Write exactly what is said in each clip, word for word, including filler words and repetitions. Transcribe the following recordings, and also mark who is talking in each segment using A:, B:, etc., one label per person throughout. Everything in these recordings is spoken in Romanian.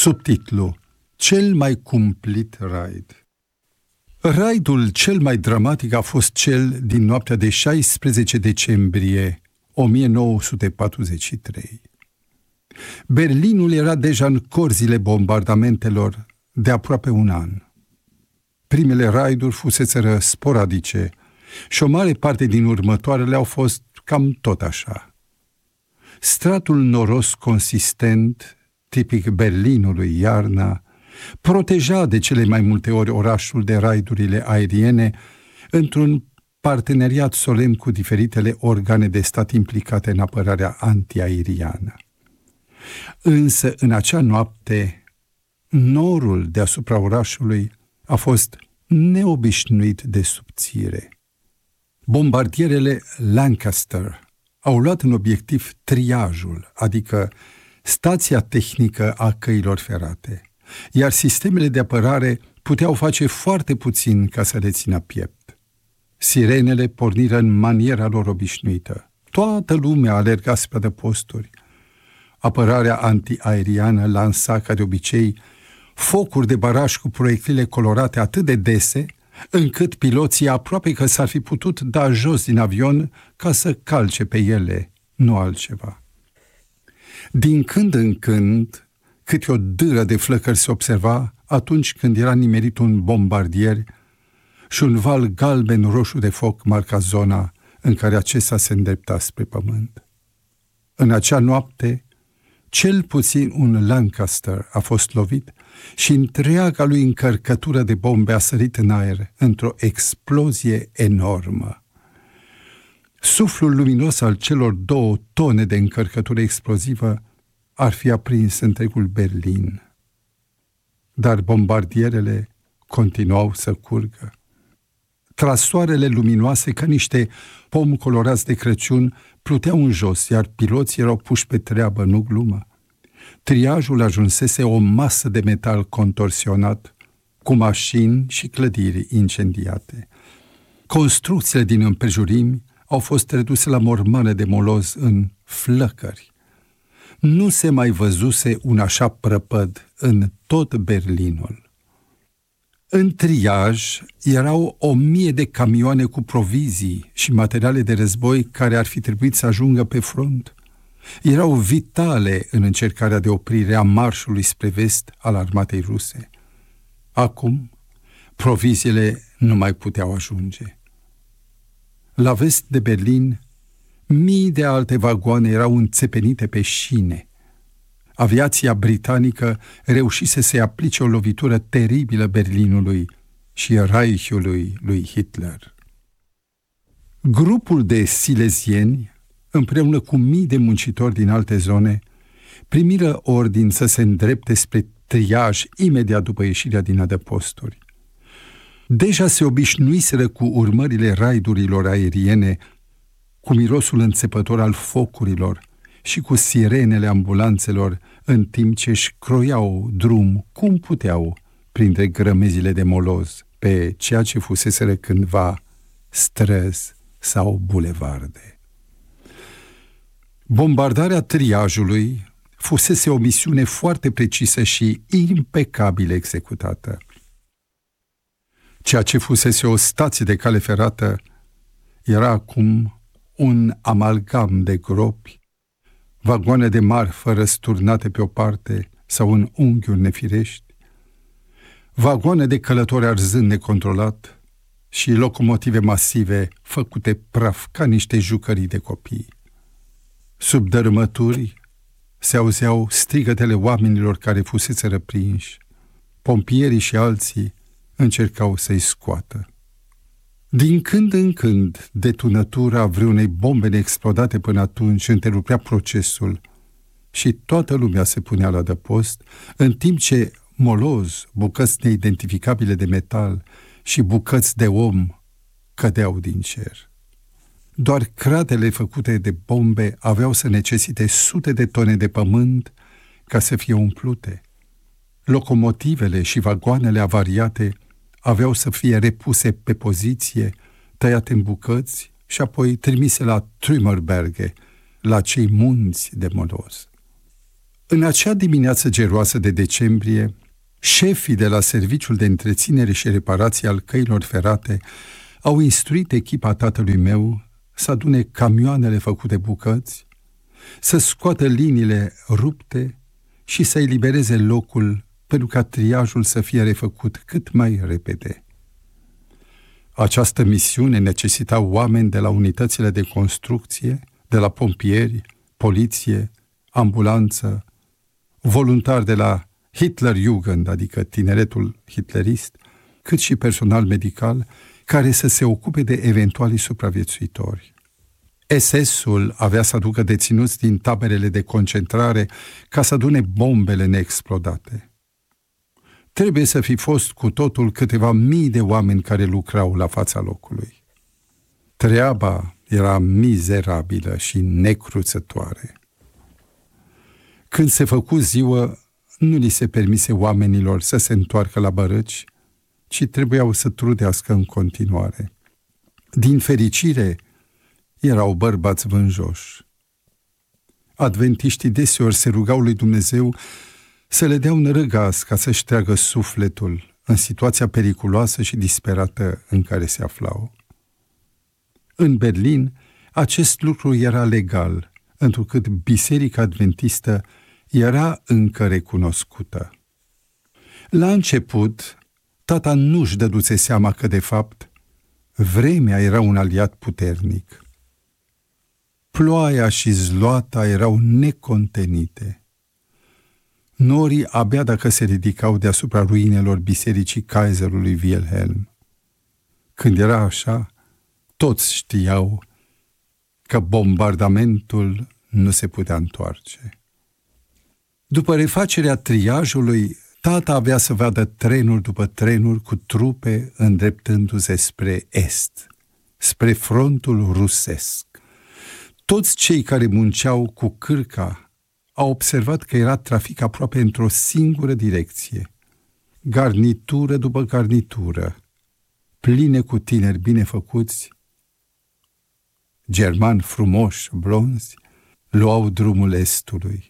A: Subtitlu: Cel mai cumplit raid. Raidul cel mai dramatic a fost cel din noaptea de șaisprezece decembrie o mie nouă sute patruzeci și trei. Berlinul era deja în corzile bombardamentelor de aproape un an. Primele raiduri fuseseră sporadice și o mare parte din următoarele au fost cam tot așa. Stratul noros consistent, tipic Berlinului iarna, proteja de cele mai multe ori orașul de raidurile aeriene într-un parteneriat solemn cu diferitele organe de stat implicate în apărarea antiaeriană. Însă, în acea noapte, norul deasupra orașului a fost neobișnuit de subțire. Bombardierele Lancaster au luat în obiectiv triajul, adică stația tehnică a căilor ferate, iar sistemele de apărare puteau face foarte puțin ca să le țină piept. Sirenele porniră în maniera lor obișnuită. Toată lumea alerga spre adăposturi. Apărarea antiaeriană lansa, ca de obicei, focuri de baraj cu proiectile colorate atât de dese, încât piloții aproape că s-ar fi putut da jos din avion ca să calce pe ele, nu altceva. Din când în când, câte o dâră de flăcări se observa atunci când era nimerit un bombardier și un val galben-roșu de foc marca zona în care acesta se îndrepta spre pământ. În acea noapte, cel puțin un Lancaster a fost lovit și întreaga lui încărcătură de bombe a sărit în aer într-o explozie enormă. Suflul luminos al celor două tone de încărcătură explozivă ar fi aprins întregul Berlin. Dar bombardierele continuau să curgă. Trasoarele luminoase, ca niște pomi colorați de Crăciun, pluteau în jos, iar piloții erau puși pe treabă, nu glumă. Triajul ajunsese o masă de metal contorsionat, cu mașini și clădiri incendiate. Construcțiile din împrejurimi au fost reduse la mormane de moloz în flăcări. Nu se mai văzuse un așa prăpăd în tot Berlinul. În triaj erau o mie de camioane cu provizii și materiale de război care ar fi trebuit să ajungă pe front. Erau vitale în încercarea de oprire a marșului spre vest al armatei ruse. Acum, proviziile nu mai puteau ajunge. La vest de Berlin, mii de alte vagoane erau înțepenite pe șine. Aviația britanică reușise să-i aplice o lovitură teribilă Berlinului și Reichului lui Hitler. Grupul de silezieni, împreună cu mii de muncitori din alte zone, primiră ordin să se îndrepte spre triaj imediat după ieșirea din adăposturi. Deja se obișnuiseră cu urmările raidurilor aeriene, cu mirosul înțepător al focurilor și cu sirenele ambulanțelor, în timp ce își croiau drum cum puteau printre grămezile de moloz pe ceea ce fuseseră cândva străzi sau bulevarde. Bombardarea triajului fusese o misiune foarte precisă și impecabil executată. Ceea ce fusese o stație de cale ferată era acum un amalgam de gropi, vagoane de marfă răsturnate pe o parte sau în unghiuri nefirești, vagoane de călători arzând necontrolat și locomotive masive făcute praf ca niște jucării de copii. Sub dărâmături se auzeau strigătele oamenilor care fusese răprinși. Pompierii și alții încercau să-i scoată. Din când în când, detunătura vreunei bombe neexplodate până atunci întrerupea procesul și toată lumea se punea la adăpost, în timp ce moloz, bucăți neidentificabile de metal și bucăți de om cădeau din cer. Doar cratele făcute de bombe aveau să necesite sute de tone de pământ ca să fie umplute. Locomotivele și vagoanele avariate aveau să fie repuse pe poziție, tăiate în bucăți și apoi trimise la Trümmerberge, la cei munți de moloz. În acea dimineață geroasă de decembrie, șefii de la Serviciul de Întreținere și Reparație al Căilor Ferate au instruit echipa tatălui meu să adune camioanele făcute bucăți, să scoată liniile rupte și să elibereze locul pentru ca triajul să fie refăcut cât mai repede. Această misiune necesita oameni de la unitățile de construcție, de la pompieri, poliție, ambulanță, voluntari de la Hitlerjugend, adică tineretul hitlerist, cât și personal medical, care să se ocupe de eventualii supraviețuitori. S S-ul avea să aducă deținuți din taberele de concentrare ca să adune bombele neexplodate. Trebuie să fi fost cu totul câteva mii de oameni care lucrau la fața locului. Treaba era mizerabilă și necruțătoare. Când se făcu ziua, nu li se permise oamenilor să se întoarcă la bărăci, ci trebuiau să trudească în continuare. Din fericire, erau bărbați vânjoși. Adventiștii deseori se rugau lui Dumnezeu să le dea un răgaz ca să-și treagă sufletul în situația periculoasă și disperată în care se aflau. În Berlin, acest lucru era legal, întrucât Biserica Adventistă era încă recunoscută. La început, tata nu-și dăduse seama că, de fapt, vremea era un aliat puternic. Ploaia și zloata erau necontenite. Norii abia dacă se ridicau deasupra ruinelor bisericii Kaiserului Wilhelm. Când era așa, toți știau că bombardamentul nu se putea întoarce. După refacerea triajului, tata avea să vadă trenuri după trenuri cu trupe îndreptându-se spre est, spre frontul rusesc. Toți cei care munceau cu cârca au observat că era trafic aproape într-o singură direcție, garnitură după garnitură, pline cu tineri bine făcuți, germani frumoși, blonzi, luau drumul estului.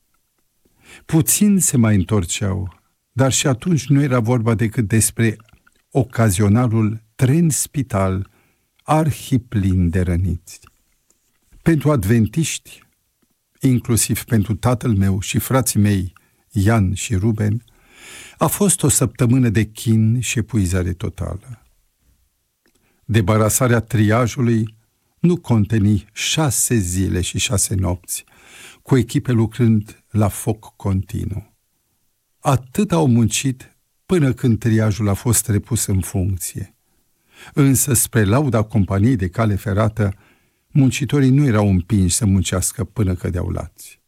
A: Puțin se mai întorceau, dar și atunci nu era vorba decât despre ocazionalul tren-spital arhiplin de răniți. Pentru adventiști, inclusiv pentru tatăl meu și frații mei, Ian și Ruben, a fost o săptămână de chin și epuizare totală. Debarasarea triajului nu conteni șase zile și șase nopți, cu echipe lucrând la foc continuu. Atât au muncit până când triajul a fost repus în funcție. Însă, spre lauda companiei de cale ferată, muncitorii nu erau împinși să muncească până cădeau lați.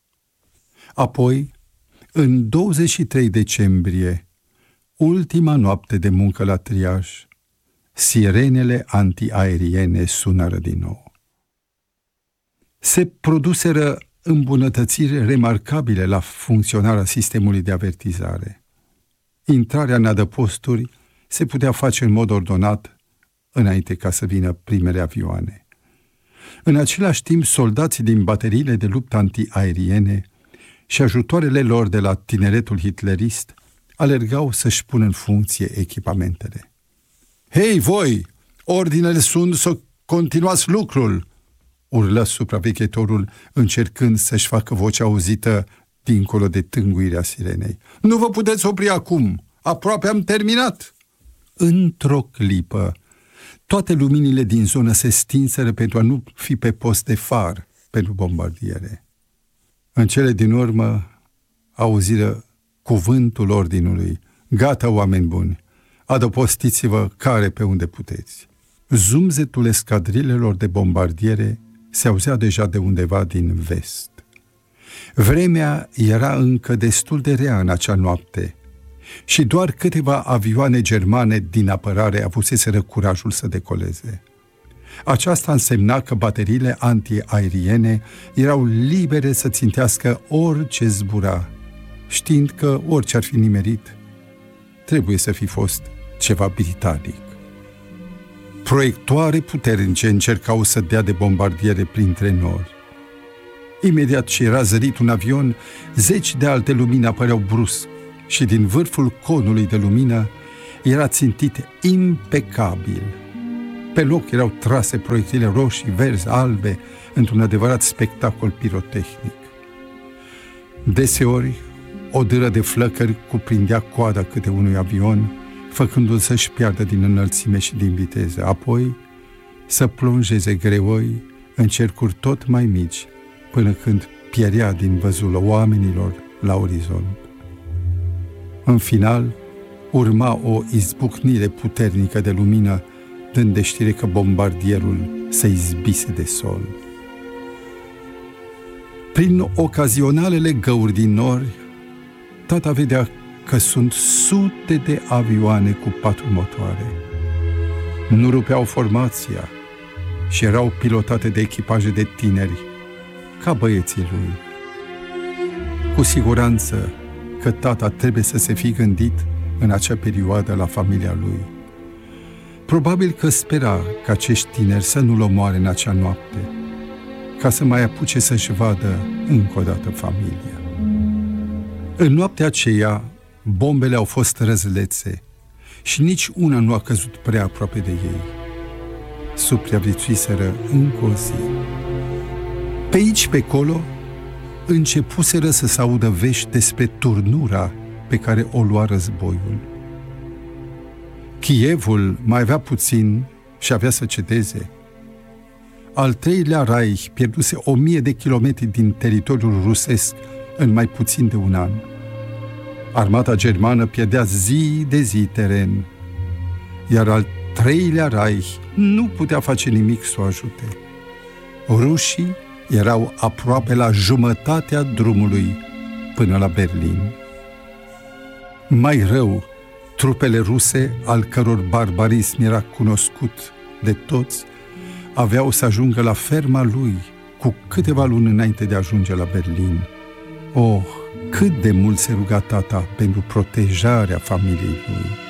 A: Apoi, în douăzeci și trei decembrie, ultima noapte de muncă la triaj, sirenele antiaeriene sunară din nou. Se produseră îmbunătățiri remarcabile la funcționarea sistemului de avertizare. Intrarea în adăposturi se putea face în mod ordonat înainte ca să vină primele avioane. În același timp, soldații din bateriile de luptă antiaeriene și ajutoarele lor de la tineretul hitlerist alergau să-și pună în funcție echipamentele. Hei, voi! Ordinele sunt să continuați lucrul!" urlă supraveghetorul, încercând să-și facă vocea auzită dincolo de tânguirea sirenei. Nu vă puteți opri acum! Aproape am terminat!" Într-o clipă, toate luminile din zonă se stinseră pentru a nu fi pe post de far pentru bombardiere. În cele din urmă auziră cuvântul ordinului: "Gata, oameni buni, adăpostiți-vă care pe unde puteți." Zumzetul escadrilelor de bombardiere se auzea deja de undeva din vest. Vremea era încă destul de rea în acea noapte și doar câteva avioane germane din apărare avuseseră curajul să decoleze. Aceasta însemna că bateriile antiaeriene erau libere să țintească orice zbura, știind că orice ar fi nimerit, trebuie să fi fost ceva britanic. Proiectoare puternice încercau să dea de bombardiere printre nori. Imediat ce era zărit un avion, zeci de alte lumini apăreau brusc și din vârful conului de lumină era țintit impecabil. Pe loc erau trase proiectile roșii, verzi, albe, într-un adevărat spectacol pirotehnic. Deseori, o dâră de flăcări cuprindea coada câte unui avion, făcându-l să-și piardă din înălțime și din viteză, apoi să plonjeze greoi în cercuri tot mai mici, până când pierea din văzul oamenilor la orizont. În final, urma o izbucnire puternică de lumină, dând de știre că bombardierul se izbise de sol. Prin ocazionalele găuri din nori, tata vedea că sunt sute de avioane cu patru motoare. Nu rupeau formația și erau pilotate de echipaje de tineri, ca băieții lui. Cu siguranță că tata trebuie să se fi gândit în acea perioadă la familia lui. Probabil că spera ca acești tineri să nu-l omoare în acea noapte, ca să mai apuce să-și vadă încă o dată familia. În noaptea aceea, bombele au fost răzlețe și nici una nu a căzut prea aproape de ei. Supraviețuiseră încă o zi. Pe aici, pe acolo, începuseră să se audă vești despre turnura pe care o lua războiul. Kievul mai avea puțin și avea să cedeze. Al treilea Reich pierduse o mie de kilometri din teritoriul rusesc în mai puțin de un an. Armata germană pierdea zi de zi teren, iar al treilea Reich nu putea face nimic să o ajute. Rușii erau aproape la jumătatea drumului până la Berlin. Mai rău, trupele ruse, al căror barbarism era cunoscut de toți, aveau să ajungă la ferma lui cu câteva luni înainte de a ajunge la Berlin. Oh, cât de mult se ruga tata pentru protejarea familiei lui!